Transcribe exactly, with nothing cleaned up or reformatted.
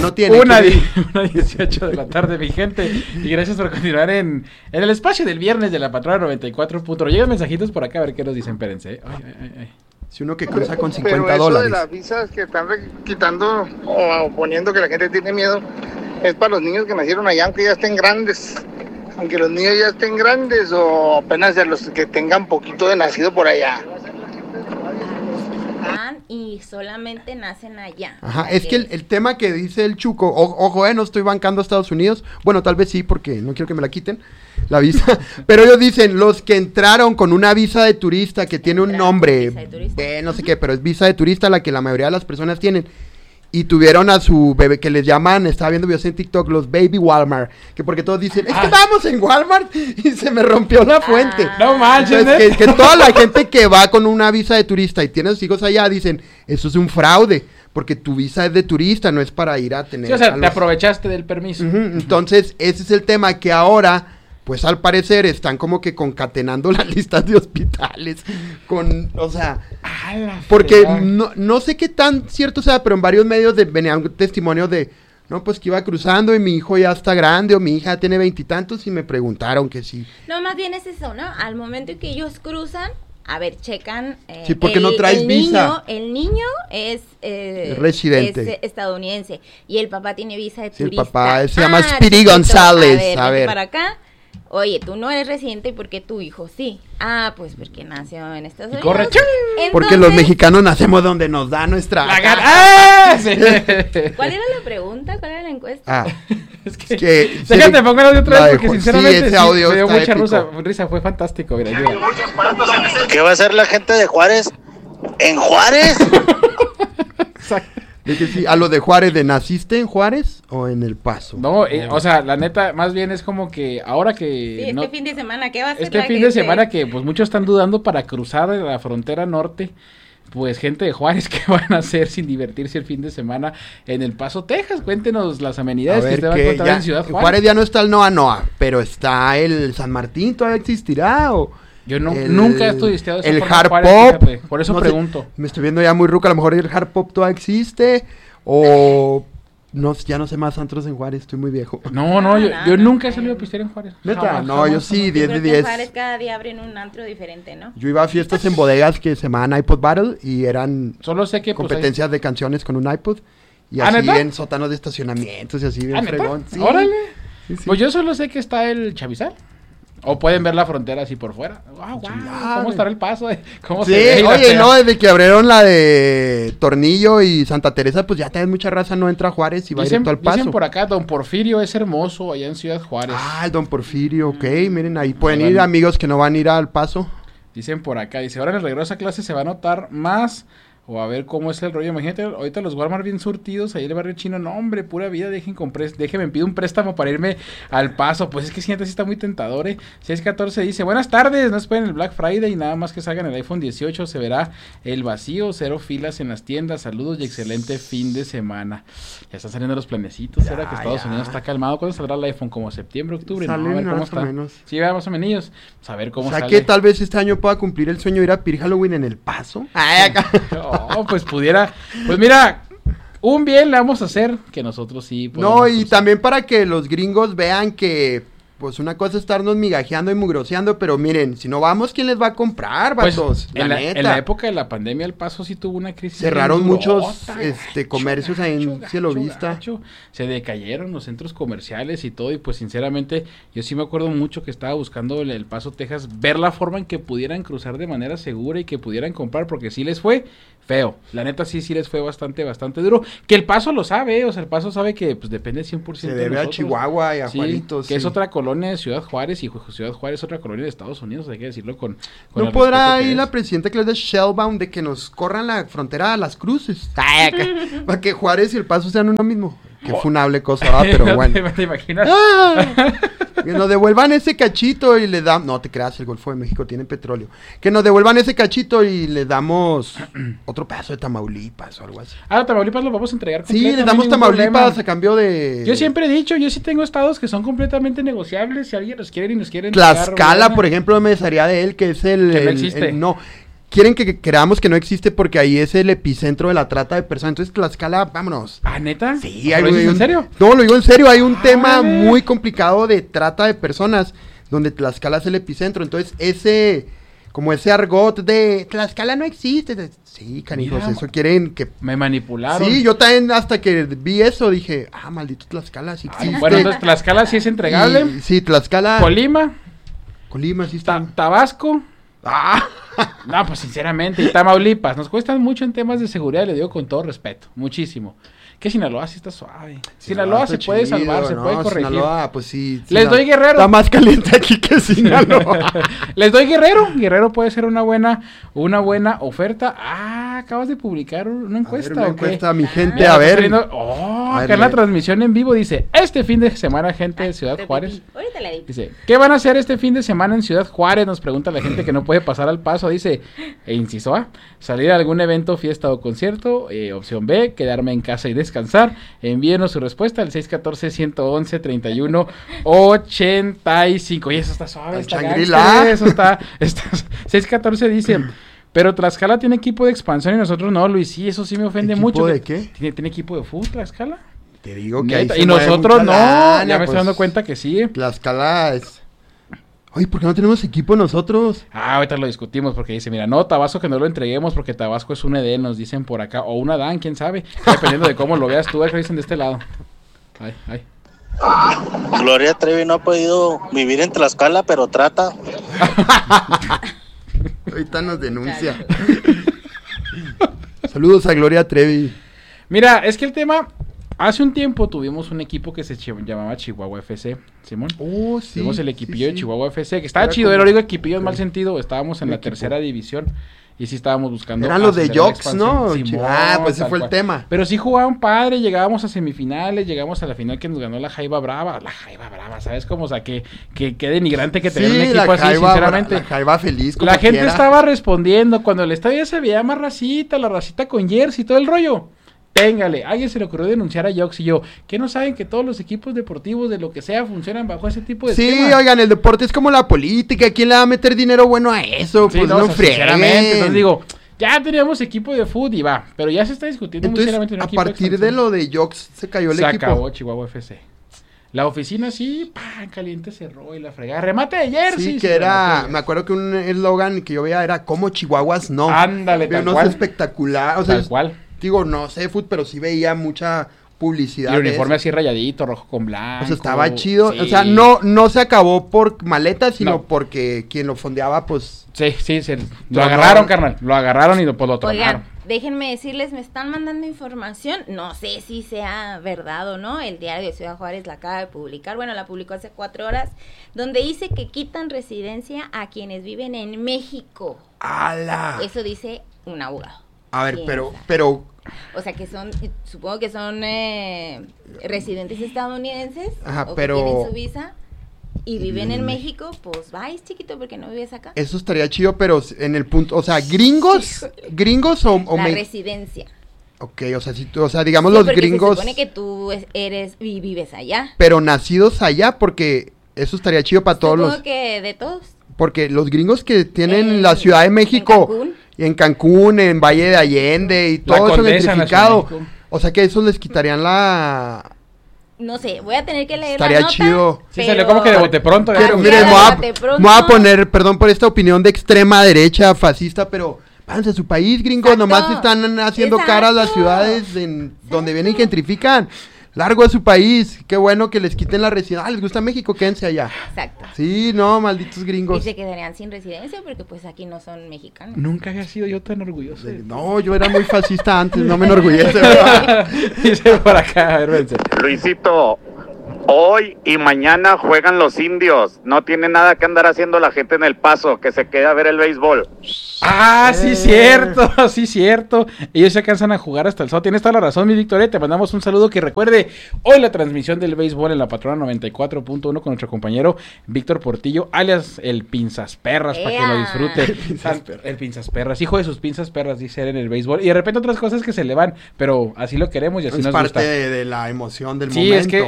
no tiene. Una, di- una dieciocho de la tarde, mi gente. Y gracias por continuar en, en el espacio del viernes de la Patrona noventa y cuatro punto uno. Llegan mensajitos por acá a ver qué nos dicen, espérense. Ay, ay, ay, ay. Si uno que cruza con cincuenta Pero eso dólares. de las visas que están re- quitando o poniendo que la gente tiene miedo es para los niños que nacieron allá, aunque ya estén grandes. Aunque los niños ya estén grandes o apenas de los que tengan poquito de nacido por allá. Y solamente nacen allá. Ajá, es que el, el tema que dice el Chuco, o- ojo, eh, no estoy bancando a Estados Unidos, bueno, tal vez sí, porque no quiero que me la quiten, la visa, pero ellos dicen, los que entraron con una visa de turista que tiene un Entraron nombre, con visa de turista. eh, no sé qué, pero es visa de turista la que la mayoría de las personas tienen, y tuvieron a su bebé, que les llaman, estaba viendo videos en TikTok, los baby Walmart, que porque todos dicen, es que Ah. vamos en Walmart, y se me rompió la fuente. Ah. No manches, Entonces, ¿eh? que, que toda la gente que va con una visa de turista y tiene sus hijos allá dicen, eso es un fraude, porque tu visa es de turista, no es para ir a tener... Sí, o sea, a te los- aprovechaste del permiso. Ujú, entonces, ese es el tema que ahora, pues al parecer, están como que concatenando las listas de hospitales con, o sea... Ah, la Porque fregada. no, no sé qué tan cierto sea, pero en varios medios de, venían testimonios de... No, pues que iba cruzando y mi hijo ya está grande o mi hija tiene veintitantos y me preguntaron que sí. No, más bien es eso, ¿no? Al momento en que ellos cruzan, a ver, checan. eh, Sí, porque no traes el visa. Niño, el niño es, eh, Es residente. es, eh, estadounidense y el papá tiene visa de Sí, el turista. papá se llama Speedy chiquito, González, A ver, a vete ver. para acá. Oye, tú no eres residente, ¿por qué tu hijo sí? Ah, pues porque nació en Estados Y Unidos. corre, ¡chum! Porque los Entonces, mexicanos nacemos donde nos da nuestra... La gana- ¡Ah! Sí. ¿Cuál era la pregunta? ¿Cuál era la encuesta? Ah, Es que, es que... déjate pongo el audio otra la vez de porque Juan- sinceramente sí, ese sí, audio me dio está mucha épico. risa, risa, fue fantástico, mira, ayuda. ¿Qué va a hacer la gente de Juárez? ¿En Juárez? Exacto. De que sí, a lo de Juárez, ¿de naciste en Juárez o en El Paso? No, eh, o sea, la neta, más bien es como que ahora que... Sí, este no- fin de semana, ¿qué va a hacer Este la fin gente? de semana que pues muchos están dudando para cruzar la frontera norte, pues gente de Juárez, ¿qué van a hacer sin divertirse el fin de semana en El Paso, Texas? Cuéntenos las A amenidades que ver, usted va a que encontrar ya, en Ciudad en Juárez. Juárez ya no está el Noa Noa, pero está el San Martín, ¿todavía existirá? O Yo no, el- nunca he estudiado esa el forma hard en Juárez, pop, fíjate, por eso no sé, pregunto. me estoy viendo ya muy ruca, a lo mejor el hard pop todavía existe, o no, ya no sé más antros en Juárez, estoy muy viejo. No, no, yo, No, yo no, nunca he no. salido a pistear en Juárez. Neta, Jamás, no, jamás, yo sí, jamás. diez Yo de creo que en diez. Juárez cada día abren un antro diferente, ¿no? Yo iba a fiestas en bodegas que se llamaban iPod Battle y eran Solo sé que pues, competencias de canciones con un iPod y ¿Ah, así neta? en sótanos de estacionamientos y así hay- bien ¿Ah, neta? fregón. Sí. Órale. Sí, sí. Pues yo solo sé que está el Chavizal. O pueden ver la frontera así por fuera. Wow, wow, Chulada. ¿cómo estará el paso? eh? ¿Cómo Sí, se ve? Y la oye, fea. no, desde que abrieron la de Tornillo y Santa Teresa, pues ya también mucha raza no entra a Juárez y va Dicen, directo al Paso. dicen por acá, Don Porfirio es hermoso allá en Ciudad Juárez. Ah, el Don Porfirio, ok, miren, ahí pueden Ahí ir van. amigos que no van a ir al Paso. Dicen por acá, dice, ahora en el regreso a clase se va a notar más, o a ver cómo es el rollo. Imagínate, ahorita los Walmart bien surtidos, ahí en el barrio chino, no hombre, pura vida, dejen compre déjenme, pido un préstamo para irme al Paso. Pues es que siente, sí está muy tentador, eh. seis catorce dice, buenas tardes, no esperen el Black Friday y nada más que salgan el iPhone dieciocho, se verá el vacío, cero filas en las tiendas, saludos y excelente fin de semana. Ya están saliendo los planecitos, ahora que Ya, Estados ya. Unidos está calmado. ¿Cuándo saldrá el iPhone? ¿Como septiembre, octubre? Salen no, a ver cómo más o está. menos. Sí, va, más o menos. Pues a ver cómo O sea sale. que tal vez este año pueda cumplir el sueño de ir a pedir Halloween en el Paso. Ay, acá. Oh, pues pudiera. Pues mira, un bien le vamos a hacer que nosotros sí. No, podemos y cruzar. también para que los gringos vean que, pues una cosa es estarnos migajeando y mugroseando, pero miren, si no vamos, ¿quién les va a comprar, Pues, vatos? en, la, neta. en la época de la pandemia, El Paso sí tuvo una crisis. Cerraron bien muchos, durota, este, comercios ahí en gacho, Cielo gacho, Vista. gacho. Se decayeron los centros comerciales y todo, y pues sinceramente, yo sí me acuerdo mucho que estaba buscando en El Paso, Texas, ver la forma en que pudieran cruzar de manera segura y que pudieran comprar, porque sí les fue feo. La neta sí, sí les fue bastante, bastante duro. Que El Paso lo sabe, ¿eh? O sea, El Paso sabe que pues depende cien por ciento Se de debe a nosotros. Chihuahua y a Sí, Juaritos. que es sí. otra colonia de Ciudad Juárez, y Ju- Ciudad Juárez es otra colonia de Estados Unidos, hay que decirlo con, con ¿No el podrá respeto que ir es. la presidenta Claudia Sheinbaum de que nos corran la frontera a las cruces? Ay, acá. Para que Juárez y El Paso sean uno mismo. Qué Oh. funable cosa, va, pero ¿No bueno. te, te imaginas? ¡Ah! Que nos devuelvan ese cachito y le damos... No te creas, el Golfo de México tiene petróleo. Que nos devuelvan ese cachito y le damos otro pedazo de Tamaulipas o algo así. Ah, Tamaulipas lo vamos a entregar completo. Sí, le no hay damos ningún Tamaulipas problema. a cambio de... Yo siempre he dicho, yo sí tengo estados que son completamente negociables. Si alguien los quiere y nos quiere entregar, Tlaxcala, bueno. por ejemplo, me desearía de él, que es el... Que no el- existe. el- no, quieren que creamos que no existe porque ahí es el epicentro de la trata de personas. Entonces, Tlaxcala, vámonos. ¿Ah, neta? Sí, ¿Lo hay, dices hay en un- serio? No, lo digo en serio. Hay un Ah, tema vale. muy complicado de trata de personas donde Tlaxcala es el epicentro. Entonces, ese, como ese argot de Tlaxcala no existe. de- Sí, canijos, Mira, eso quieren que... Me manipularon. Sí, yo también hasta que vi eso dije, ah, maldito Tlaxcala, sí Ay, existe. bueno, entonces Tlaxcala sí es entregable. Y- sí, Tlaxcala. Colima, Colima, sí Ta- está. Tabasco. Ah, No, pues sinceramente, y Tamaulipas. Nos cuestan mucho en temas de seguridad, le digo con todo respeto. Muchísimo. Que Sinaloa sí está suave. Sinaloa se está puede chido, salvar, se no, puede corregir. Sinaloa, pues sí. Les Sinaloa- doy Guerrero. Está más caliente aquí que Sinaloa. Les doy Guerrero. Guerrero puede ser una buena, una buena oferta. Ah, acabas de publicar una encuesta. a ver, una ¿o qué? encuesta, mi gente, Mira, a está ver. saliendo- Oh, A ver, acá en la lee. transmisión en vivo dice, este fin de semana, gente de Ciudad Repetí. Juárez. Ahorita la edito. Dice, ¿qué van a hacer este fin de semana en Ciudad Juárez? Nos pregunta la gente que no puede pasar al paso. Dice, e inciso A, salir a algún evento, fiesta o concierto. Eh, opción B, quedarme en casa y descansar. Envíenos su respuesta al seis uno cuatro, uno once, treinta y uno ochenta y cinco. Y eso está suave, Al está Shangri-La. gangster, eso está, está seis uno cuatro dice, pero Tlaxcala tiene equipo de expansión y nosotros no, Luis. Sí, eso sí me ofende ¿Equipo mucho. de que- qué? ¿Tiene, tiene equipo de fútbol Tlaxcala? Te digo que ahí Neta, se y mueve nosotros mucha no, lana, ya me estoy pues, dando cuenta que sí. Tlaxcala es... Oye, ¿por qué no tenemos equipo nosotros? Ah, ahorita lo discutimos porque dice, mira, no, Tabasco que no lo entreguemos porque Tabasco es un Edén, nos dicen por acá, o una Dan, quién sabe, dependiendo de cómo lo veas tú, a ver qué dicen de este lado. Ay, ay. Gloria Trevi no ha podido vivir en Tlaxcala, pero trata. Ahorita nos denuncia. Saludos a Gloria Trevi. Mira, es que el tema, hace un tiempo tuvimos un equipo que se chi- llamaba Chihuahua F C, Simón. Oh, sí. Tuvimos el sí, equipillo de sí. Chihuahua F C, que estaba Era chido, como- era, digo equipillo en mal Ok. sentido, estábamos en Un la equipo. tercera división. Y sí estábamos buscando. Eran los de acelerar la Jocks, ¿no? expansión. Simón, Ah, pues ese tal fue el cual. tema. Pero sí jugaban padre, llegábamos a semifinales, llegamos a la final que nos ganó la Jaiba Brava. La Jaiba Brava, ¿sabes cómo? O sea, que, que, que denigrante que tener un Sí, equipo la así, Jaiba, sinceramente. la Jaiba feliz como La gente quiera. estaba respondiendo, cuando el estadio ya se veía más racita, la racita con jersey y todo el rollo. Téngale, a alguien se le ocurrió denunciar a Jocks y yo, que no saben que todos los equipos deportivos de lo que sea funcionan bajo ese tipo de Sí, esquema? oigan, el deporte es como la política. ¿Quién le va a meter dinero bueno a eso? Sí, Pues no, no, o sea, frieguen. sinceramente, entonces digo, ya teníamos equipo de fútbol y va, pero ya se está discutiendo muy Entonces, seriamente un a equipo partir de expansión. lo de Jocks se cayó el Se equipo. acabó Chihuahua F C. La oficina sí, pan caliente cerró y la fregada. Remate de jersey. Sí, que era, me acuerdo que un eslogan que yo veía era como Chihuahuas no. Ándale, Pero tal no cual. es espectacular, o sea, Tal es- cual. digo, no sé fútbol, pero sí veía mucha publicidad. Y el de uniforme eso. así rayadito, rojo con blanco. O sea, estaba chido, Sí. o sea, no no se acabó por maletas, sino No. porque quien lo fondeaba, pues... Sí, sí, sí. Lo Tronaron. agarraron, carnal. Lo agarraron y lo, pues, lo tronaron. Oigan, déjenme decirles, me están mandando información, no sé si sea verdad o no, el diario de Ciudad Juárez la acaba de publicar, bueno, la publicó hace cuatro horas, donde dice que quitan residencia a quienes viven en México. ¡Hala! Eso dice un abogado. A ver, ¿Quién pero, sabe? pero, O sea, que son, supongo que son eh, residentes estadounidenses, Ajá, o pero- que tienen su visa, y y viven viven en en México, pues vais, chiquito, porque no vives acá. eso estaría chido, pero en el punto, o sea, gringos, gringos o, o La me- residencia. Ok, o sea, si tú- o sea, digamos Sí, los porque gringos, se supone que tú es- eres y vives allá. pero nacidos allá, porque eso estaría chido para todos Supongo los... que de todos. Porque los gringos que tienen En- la Ciudad de México, en Cancún. y en Cancún, en Valle de Allende y La todo eso Condesa, gentrificado, Nacional México. o sea que esos les quitarían la... No sé, voy a tener que leer Estaría la nota. chido. Sí, salió como que de bote pronto. ¿eh? Quiero, Ah, miren, ya, me voy a, date pronto. me voy a poner, perdón por esta opinión de extrema derecha, fascista, pero váyanse a su país, gringos, Exacto. nomás están haciendo Exacto. cara a las ciudades en donde vienen y gentrifican. Largo a su país, qué bueno que les quiten la residencia. Ah, les gusta México, quédense allá. Exacto. Sí, no, malditos Y gringos. se quedarían sin residencia porque pues aquí no son mexicanos. Nunca había sido yo tan orgulloso. de- No, yo era muy fascista antes, no me enorgullece, ¿verdad? Dice por acá, a ver, vence. Luisito, hoy y mañana juegan los indios. No tiene nada que andar haciendo la gente en El Paso, que se quede a ver el béisbol. Ah, sí, Eh. cierto, sí, cierto. Ellos se alcanzan a jugar hasta el sol. Tienes toda la razón, mi Victoria. Te mandamos un saludo que recuerde hoy la transmisión del béisbol en la Patrona noventa y cuatro punto uno con nuestro compañero Víctor Portillo, alias el Pinzas Perras, para que lo ¡Ea! disfrute. El Pinzas Tan- El Pinzas Perras, hijo de sus Pinzas Perras, dice él en el béisbol. Y de repente otras cosas que se le van, pero así lo queremos y así Es nos parte gusta. de, de la emoción del Sí, momento. es que